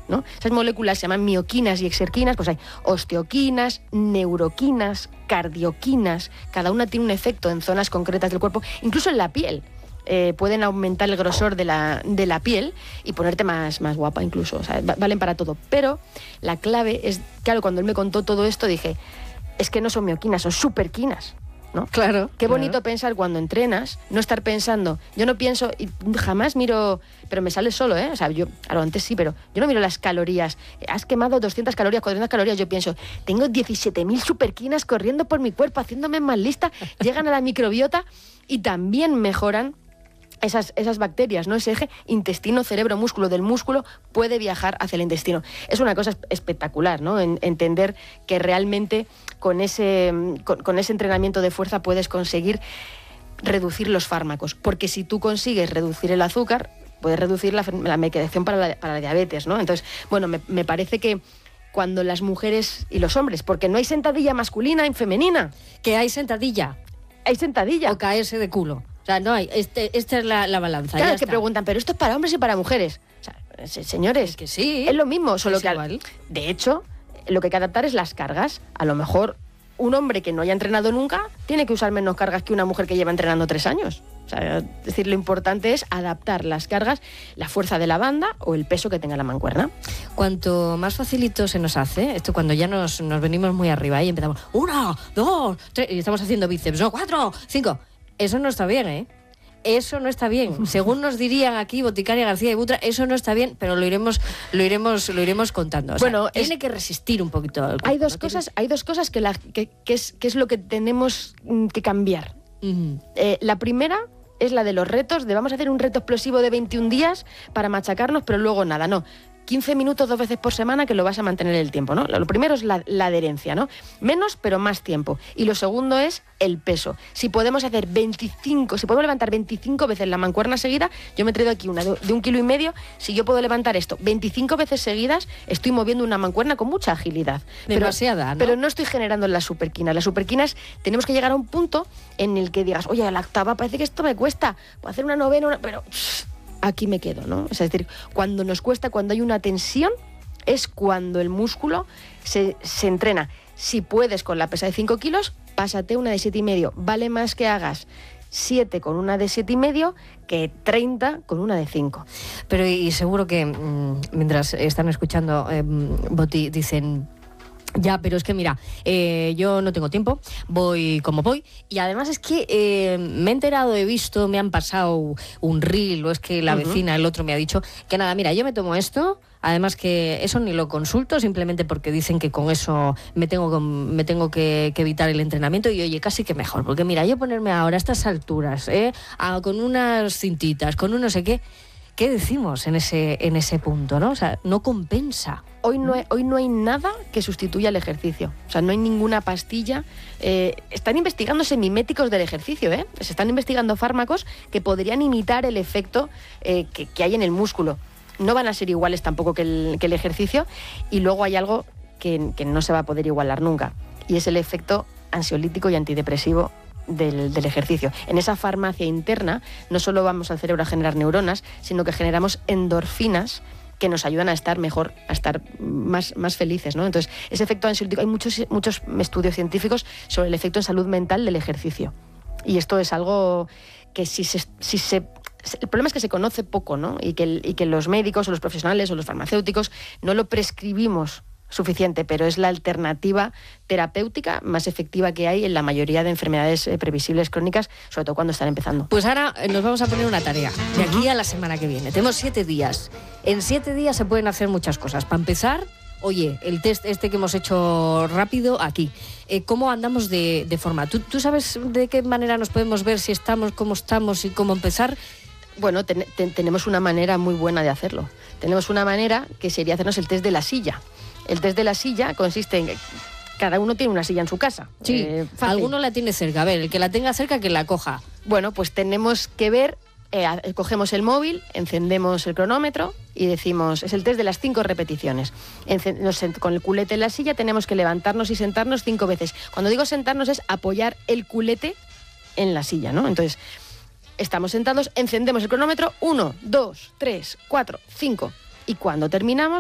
¿no? Esas moléculas se llaman mioquinas y exerquinas, pues hay osteoquinas, neuroquinas, cardioquinas, cada una tiene un efecto en zonas concretas del cuerpo, incluso en la piel. Pueden aumentar el grosor de la piel y ponerte más guapa incluso, o sea, valen para todo. Pero la clave es, claro, cuando él me contó todo esto dije, es que no son mioquinas, son superquinas, ¿no? Claro. Qué bonito pensar cuando entrenas, no estar pensando, yo no pienso, y jamás miro, pero me sale solo, o sea, yo, claro, antes sí, pero yo no miro las calorías, has quemado 200 calorías, 400 calorías, yo pienso, tengo 17.000 superquinas corriendo por mi cuerpo, haciéndome más lista, llegan a la microbiota y también mejoran esas bacterias, ¿no? Ese eje intestino, cerebro, músculo del músculo puede viajar hacia el intestino. Es una cosa espectacular, ¿no? Entender que realmente con ese entrenamiento de fuerza puedes conseguir reducir los fármacos. Porque si tú consigues reducir el azúcar, puedes reducir la medicación para la diabetes, ¿no? Entonces, bueno, me parece que cuando las mujeres y los hombres, porque no hay sentadilla masculina y femenina. Que hay sentadilla. Hay sentadilla. O caerse de culo. O sea, no hay, esta es la balanza. Claro, ya que está. preguntan, pero esto es para hombres y para mujeres. O sea, señores, que sí. Es lo mismo, solo es que igual. De hecho, lo que hay que adaptar es las cargas. A lo mejor un hombre que no haya entrenado nunca tiene que usar menos cargas que una mujer que lleva entrenando 3 años. O sea, es decir, lo importante es adaptar las cargas, la fuerza de la banda o el peso que tenga la mancuerna. Cuanto más facilito se nos hace, esto cuando ya nos venimos muy arriba y empezamos 1, 2, 3, y estamos haciendo bíceps, no, 4, 5, eso no está bien, ¿eh? Eso no está bien. Según nos dirían aquí Boticaria García y Butra, eso no está bien, pero lo iremos contando. O sea, bueno, tiene que resistir un poquito. El cuerpo, hay dos cosas que es lo que tenemos que cambiar. Uh-huh. La primera es la de los retos, de vamos a hacer un reto explosivo de 21 días para machacarnos, pero luego nada, no. 15 minutos 2 veces por semana que lo vas a mantener el tiempo, ¿no? Lo primero es la adherencia, ¿no? Menos pero más tiempo. Y lo segundo es el peso. Si podemos levantar 25 veces la mancuerna seguida, yo me he traído aquí una de 1,5 kilos, si yo puedo levantar esto 25 veces seguidas, estoy moviendo una mancuerna con mucha agilidad. Demasiada, ¿no? Pero no estoy generando las superquinas. Las superquinas tenemos que llegar a un punto en el que digas, oye, a la octava parece que esto me cuesta, puedo hacer una novena, pero aquí me quedo, ¿no? O sea, es decir, cuando nos cuesta, cuando hay una tensión, es cuando el músculo se entrena. Si puedes con la pesa de 5 kilos, pásate una de 7,5. Vale más que hagas 7 con una de 7,5 que 30 con una de 5. Pero y seguro que mientras están escuchando Boti dicen... Ya, pero es que mira, yo no tengo tiempo, voy como voy, y además es que me he enterado, he visto, me han pasado un reel, o es que la vecina, el otro me ha dicho que nada, mira, yo me tomo esto, además que eso ni lo consulto, simplemente porque dicen que con eso me tengo que evitar el entrenamiento, y oye, casi que mejor, porque mira, yo ponerme ahora a estas alturas, con unas cintitas, con un no sé qué, ¿qué decimos en ese punto, no? O sea, no compensa. Hoy no hay nada que sustituya el ejercicio. O sea, no hay ninguna pastilla. Están investigando semiméticos del ejercicio, Se están investigando fármacos que podrían imitar el efecto que hay en el músculo. No van a ser iguales tampoco que el ejercicio. Y luego hay algo que no se va a poder igualar nunca. Y es el efecto ansiolítico y antidepresivo del ejercicio. En esa farmacia interna no solo vamos al cerebro a generar neuronas, sino que generamos endorfinas que nos ayudan a estar mejor, a estar más felices, ¿no? Entonces, ese efecto ansiolítico, hay muchos estudios científicos sobre el efecto en salud mental del ejercicio. Y esto es algo que el problema es que se conoce poco, ¿no? Y que los médicos o los profesionales o los farmacéuticos no lo prescribimos suficiente, pero es la alternativa terapéutica más efectiva que hay en la mayoría de enfermedades previsibles crónicas, sobre todo cuando están empezando. Pues ahora nos vamos a poner una tarea, de aquí a la semana que viene. Tenemos 7 días. En 7 días se pueden hacer muchas cosas. Para empezar, oye, el test que hemos hecho rápido aquí. ¿Cómo andamos de forma? ¿Tú sabes de qué manera nos podemos ver si estamos, cómo estamos y cómo empezar? Bueno, tenemos una manera muy buena de hacerlo. Tenemos una manera que sería hacernos el test de la silla. El test de la silla consiste en que cada uno tiene una silla en su casa. Sí, alguno la tiene cerca. A ver, el que la tenga cerca, que la coja. Bueno, pues tenemos que ver, cogemos el móvil, encendemos el cronómetro y decimos, es el test de las 5 repeticiones. Con el culete en la silla tenemos que levantarnos y sentarnos 5 veces. Cuando digo sentarnos es apoyar el culete en la silla, ¿no? Entonces, estamos sentados, encendemos el cronómetro, 1, 2, 3, 4, 5. Y cuando terminamos,